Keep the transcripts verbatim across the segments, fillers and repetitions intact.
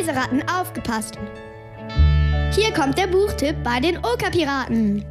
Leseratten aufgepasst! Hier kommt der Buchtipp bei den Okerpiraten.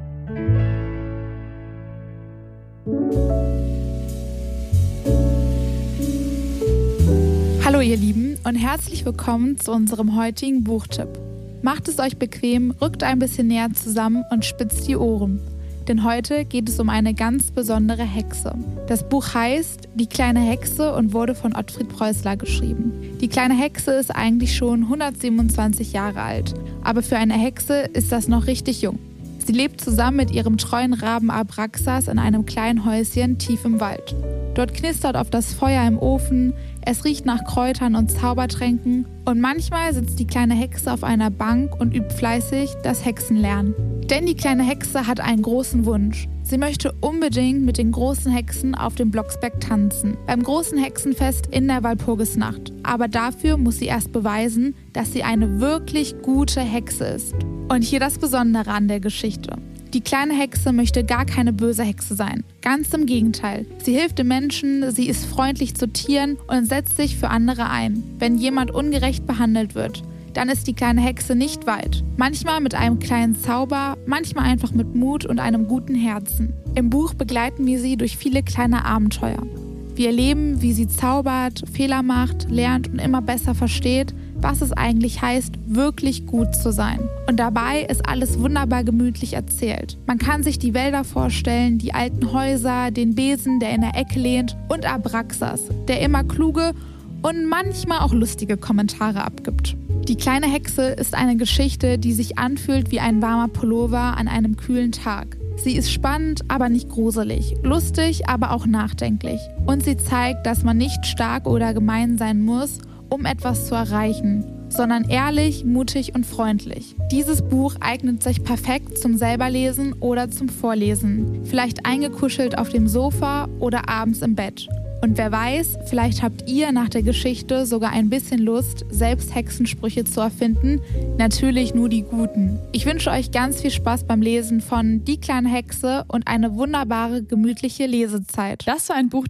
Hallo ihr Lieben und herzlich willkommen zu unserem heutigen Buchtipp. Macht es euch bequem, rückt ein bisschen näher zusammen und spitzt die Ohren. Denn heute geht es um eine ganz besondere Hexe. Das Buch heißt Die kleine Hexe und wurde von Ottfried Preußler geschrieben. Die kleine Hexe ist eigentlich schon hundertsiebenundzwanzig Jahre alt, aber für eine Hexe ist das noch richtig jung. Sie lebt zusammen mit ihrem treuen Raben Abraxas in einem kleinen Häuschen tief im Wald. Dort knistert oft das Feuer im Ofen, es riecht nach Kräutern und Zaubertränken und manchmal sitzt die kleine Hexe auf einer Bank und übt fleißig das Hexenlernen. Denn die kleine Hexe hat einen großen Wunsch. Sie möchte unbedingt mit den großen Hexen auf dem Blocksberg tanzen, beim großen Hexenfest in der Walpurgisnacht. Aber dafür muss sie erst beweisen, dass sie eine wirklich gute Hexe ist. Und hier das Besondere an der Geschichte. Die kleine Hexe möchte gar keine böse Hexe sein. Ganz im Gegenteil. Sie hilft den Menschen, sie ist freundlich zu Tieren und setzt sich für andere ein. Wenn jemand ungerecht behandelt wird, dann ist die kleine Hexe nicht weit. Manchmal mit einem kleinen Zauber, manchmal einfach mit Mut und einem guten Herzen. Im Buch begleiten wir sie durch viele kleine Abenteuer. Wir erleben, wie sie zaubert, Fehler macht, lernt und immer besser versteht, was es eigentlich heißt, wirklich gut zu sein. Und dabei ist alles wunderbar gemütlich erzählt. Man kann sich die Wälder vorstellen, die alten Häuser, den Besen, der in der Ecke lehnt und Abraxas, der immer kluge und manchmal auch lustige Kommentare abgibt. Die kleine Hexe ist eine Geschichte, die sich anfühlt wie ein warmer Pullover an einem kühlen Tag. Sie ist spannend, aber nicht gruselig, lustig, aber auch nachdenklich. Und sie zeigt, dass man nicht stark oder gemein sein muss, um etwas zu erreichen, sondern ehrlich, mutig und freundlich. Dieses Buch eignet sich perfekt zum Selberlesen oder zum Vorlesen, vielleicht eingekuschelt auf dem Sofa oder abends im Bett. Und wer weiß, vielleicht habt ihr nach der Geschichte sogar ein bisschen Lust, selbst Hexensprüche zu erfinden. Natürlich nur die guten. Ich wünsche euch ganz viel Spaß beim Lesen von Die kleine Hexe und eine wunderbare, gemütliche Lesezeit. Das war ein Buch